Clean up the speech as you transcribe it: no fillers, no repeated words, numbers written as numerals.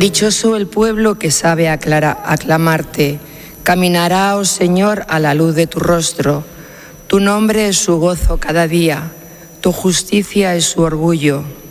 Dichoso el pueblo que sabe aclamarte. Caminará, oh Señor, a la luz de tu rostro. Tu nombre es su gozo cada día, tu justicia es su orgullo.